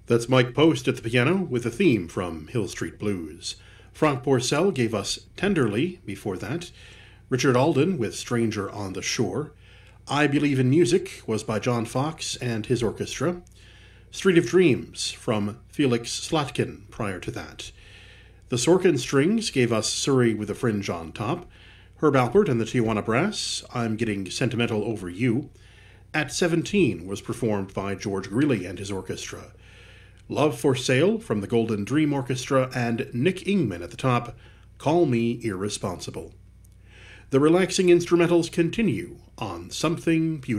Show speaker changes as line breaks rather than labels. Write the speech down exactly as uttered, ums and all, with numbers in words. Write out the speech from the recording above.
That's Mike Post at the piano with a theme from Hill Street Blues. Frank Porcel gave us Tenderly before that. Richard Alden with Stranger on the Shore. I Believe in Music was by John Fox and his orchestra. Street of Dreams from Felix Slatkin prior to that. The Sorkin Strings gave us Surrey with a Fringe on Top. Herb Alpert and the Tijuana Brass, I'm Getting Sentimental Over You. At Seventeen was performed by George Greeley and his orchestra. Love for Sale from the Golden Dream Orchestra, and Nick Ingman at the top, Call Me Irresponsible. The relaxing instrumentals continue on Something Beautiful.